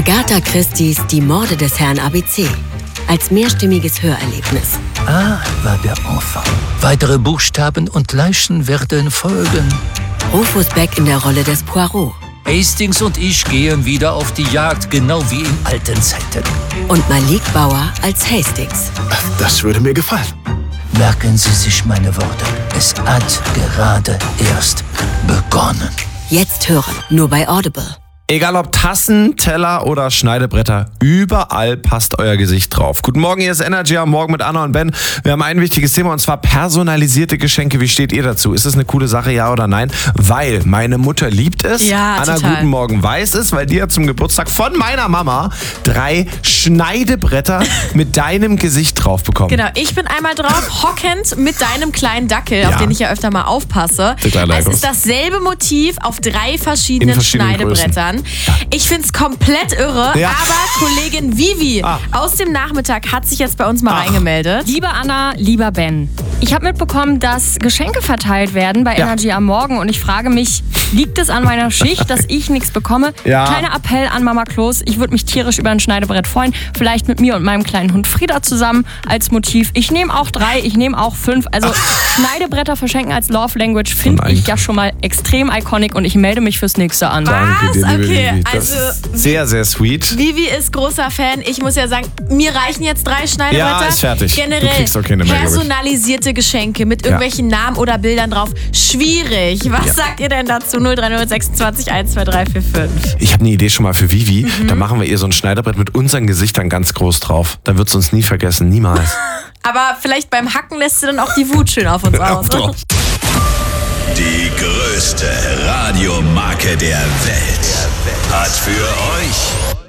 Agatha Christie's Die Morde des Herrn ABC. Als mehrstimmiges Hörerlebnis. A war der Enfant. Weitere Buchstaben und Leichen werden folgen. Rufus Beck in der Rolle des Poirot. Hastings und ich gehen wieder auf die Jagd, genau wie in alten Zeiten. Und Malik Bauer als Hastings. Das würde mir gefallen. Merken Sie sich meine Worte. Es hat gerade erst begonnen. Jetzt hören, nur bei Audible. Egal ob Tassen, Teller oder Schneidebretter, überall passt euer Gesicht drauf. Guten Morgen, hier ist Energy am Morgen mit Anna und Ben. Wir haben ein wichtiges Thema und zwar personalisierte Geschenke. Wie steht ihr dazu? Ist es eine coole Sache, ja oder nein? Weil meine Mutter liebt es. Ja, Anna, total. guten Morgen, weiß es, weil die hat zum Geburtstag von meiner Mama 3 Schneidebretter mit deinem Gesicht drauf bekommen. Genau, ich bin einmal drauf, hockend mit deinem kleinen Dackel, auf den ich ja öfter mal aufpasse. Der kleine Es Eikos. ist dasselbe Motiv auf 3 verschiedenen In verschiedenen Schneidebrettern. Ich find's komplett irre, Ja. aber Kollegin Vivi aus dem Nachmittag hat sich jetzt bei uns mal reingemeldet. Liebe Anna, lieber Ben, ich habe mitbekommen, dass Geschenke verteilt werden bei Energy am Morgen und ich frage mich, liegt es an meiner Schicht, dass ich nichts bekomme? Ja. Kleiner Appell an Mama Klos, ich würde mich tierisch über ein Schneidebrett freuen, vielleicht mit mir und meinem kleinen Hund Frieda zusammen als Motiv. Ich nehme auch 3, ich nehme auch 5, also Schneidebretter verschenken als Love Language finde ich ja schon mal extrem iconic und ich melde mich fürs nächste an. Danke dir, liebe Okay, Vivi. Das also ist sehr, sehr sweet. Vivi ist großer Fan. Ich muss ja sagen, mir reichen jetzt 3 Schneiderbretter. Ja, ist fertig. Du Generell kriegst doch keine mehr, glaub ich. personalisierte Geschenke mit irgendwelchen Namen oder Bildern drauf. Schwierig. Was sagt ihr denn dazu? 030 26 12345. Ich habe eine Idee schon mal für Vivi. Da machen wir ihr so ein Schneiderbrett mit unseren Gesichtern ganz groß drauf. Dann wird sie uns nie vergessen. Niemals. Aber vielleicht beim Hacken lässt sie dann auch die Wut schön auf uns aus. Drauf. Die größte Radiomarke der Welt hat für euch